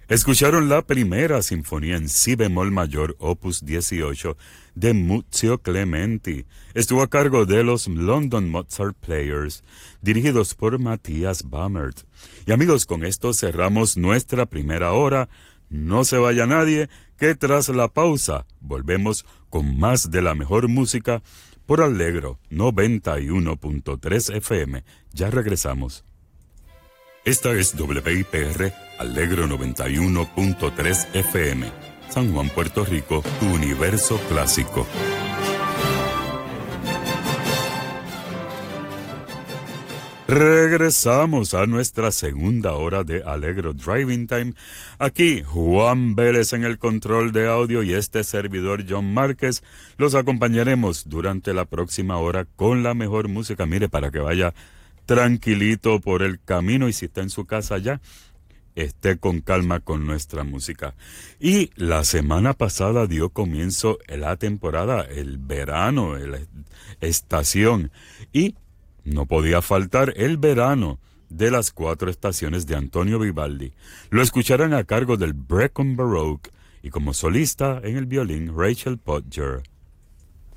Escucharon la primera sinfonía en si bemol mayor, opus 18, de Muzio Clementi. Estuvo a cargo de los London Mozart Players, dirigidos por Matthias Bammert. Y amigos, con esto cerramos nuestra primera hora. No se vaya nadie, que tras la pausa volvemos con más de la mejor música por Alegro 91.3 FM. Ya regresamos. Esta es WIPR Alegro 91.3 FM, San Juan, Puerto Rico, tu universo clásico. Regresamos a nuestra segunda hora de Alegro Driving Time. Aquí Juan Vélez en el control de audio y este servidor John Márquez. Los acompañaremos durante la próxima hora con la mejor música. Mire, para que vaya tranquilito por el camino, y si está en su casa ya, esté con calma con nuestra música. Y la semana pasada dio comienzo la temporada, el verano, la estación, y no podía faltar el verano de las 4 estaciones de Antonio Vivaldi. Lo escucharán a cargo del Brecon Baroque y como solista en el violín Rachel Podger.